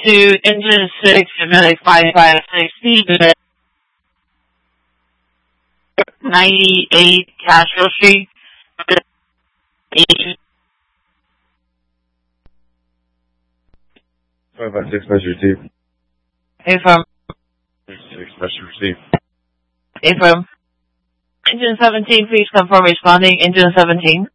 to engine 6, Atlantic 556, 98 Castro Street. 556, message received. Affirm. 6, message received. Affirm. Engine 17, please confirm responding. Engine 17.